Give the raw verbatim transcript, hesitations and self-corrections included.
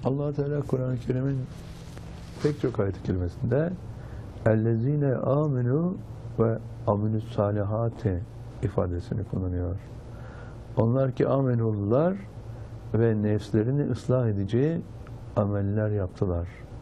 Allah Teala Kur'an-ı Kerim'in pek çok ayet-i kerimesinde "Ellezine amenu ve amilus salihati" ifadesini kullanıyor. Onlar ki amenullah ve nefslerini ıslah edici ameller yaptılar.